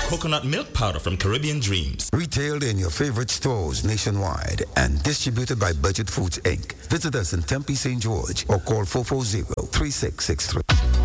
coconut milk powder from Caribbean Dreams. Retailed in your favorite stores nationwide and distributed by Budget Foods Inc. Visit us in Tempe, St. George or call 440-3663.